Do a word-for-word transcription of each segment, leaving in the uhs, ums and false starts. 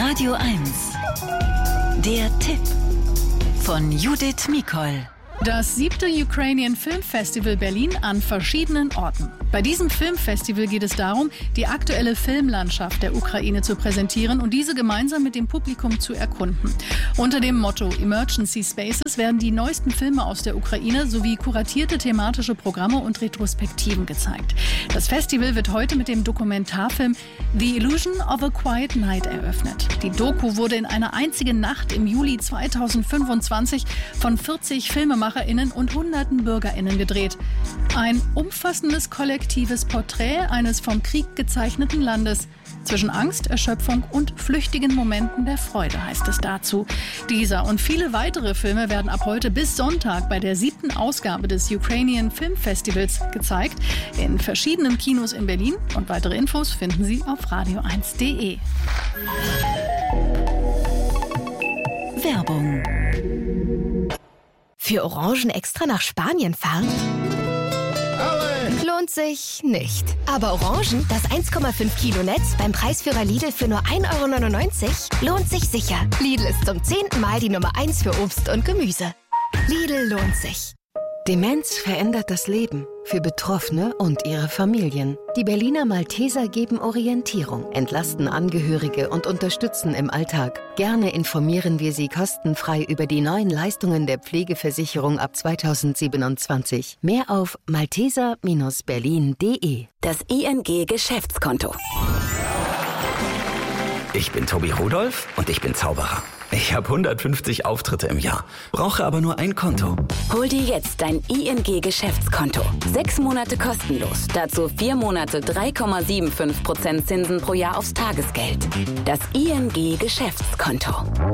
Radio eins. Der Tipp von Judith Mikol. Das siebte Ukrainian Film Festival Berlin an verschiedenen Orten. Bei diesem Filmfestival geht es darum, die aktuelle Filmlandschaft der Ukraine zu präsentieren und diese gemeinsam mit dem Publikum zu erkunden. Unter dem Motto Emergency Spaces werden die neuesten Filme aus der Ukraine sowie kuratierte thematische Programme und Retrospektiven gezeigt. Das Festival wird heute mit dem Dokumentarfilm The Illusion of a Quiet Night eröffnet. Die Doku wurde in einer einzigen Nacht im Juli zweitausendfünfundzwanzig von vierzig FilmemacherInnen und hunderten BürgerInnen gedreht. Ein umfassendes kollektives Porträt eines vom Krieg gezeichneten Landes. Zwischen Angst, Erschöpfung und flüchtigen Momenten der Freude heißt es dazu. Dieser und viele weitere Filme werden ab heute bis Sonntag bei der siebten Ausgabe des Ukrainian Film Festivals gezeigt. In verschiedenen Kinos in Berlin. Und weitere Infos finden Sie auf radio eins punkt de. Werbung. Für Orangen extra nach Spanien fahren? Lohnt sich nicht. Aber Orangen, das eins Komma fünf Kilo Netz beim Preisführer Lidl für nur ein Euro neunundneunzig, lohnt sich sicher. Lidl ist zum zehnten Mal die Nummer eins für Obst und Gemüse. Lidl lohnt sich. Demenz verändert das Leben für Betroffene und ihre Familien. Die Berliner Malteser geben Orientierung, entlasten Angehörige und unterstützen im Alltag. Gerne informieren wir Sie kostenfrei über die neuen Leistungen der Pflegeversicherung ab zweitausendsiebenundzwanzig. Mehr auf malteser Bindestrich berlin punkt de. Das I N G-Geschäftskonto. Ich bin Tobi Rudolph und ich bin Zauberer. Ich habe hundertfünfzig Auftritte im Jahr, brauche aber nur ein Konto. Hol dir jetzt dein I N G-Geschäftskonto. Sechs Monate kostenlos. Dazu vier Monate drei Komma fünfundsiebzig Prozent Zinsen pro Jahr aufs Tagesgeld. Das I N G-Geschäftskonto.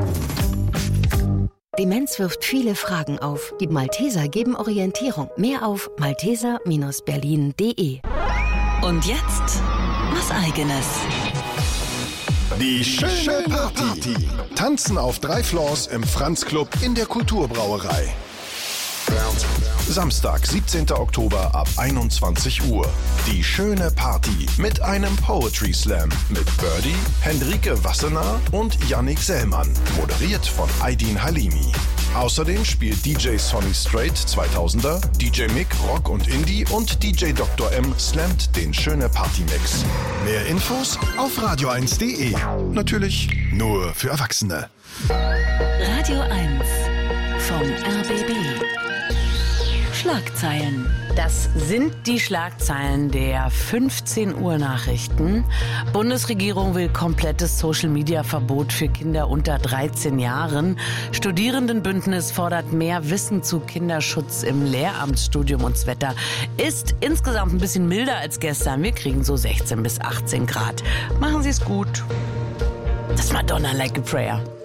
Demenz wirft viele Fragen auf. Die Malteser geben Orientierung. Mehr auf malteser Bindestrich berlin punkt de. Und jetzt was Eigenes. Die schöne Party. Tanzen auf drei Floors im Franz Club in der Kulturbrauerei. Samstag, siebzehnten Oktober ab einundzwanzig Uhr. Die schöne Party mit einem Poetry Slam mit Birdie, Hendrike Wassenaar und Yannick Sellmann. Moderiert von Aydin Halimi. Außerdem spielt D J Sonny Straight zweitausender, D J Mick Rock und Indie und D J Doktor M slammt den schöne Party Mix. Mehr Infos auf radio eins punkt de. Natürlich nur für Erwachsene. Radio eins vom R B B. Schlagzeilen. Das sind die Schlagzeilen der fünfzehn Uhr Nachrichten. Bundesregierung will komplettes Social-Media-Verbot für Kinder unter dreizehn Jahren. Studierendenbündnis fordert mehr Wissen zu Kinderschutz im Lehramtsstudium und das Wetter ist insgesamt ein bisschen milder als gestern. Wir kriegen so sechzehn bis achtzehn Grad. Machen Sie es gut. Das ist Madonna Like a Prayer.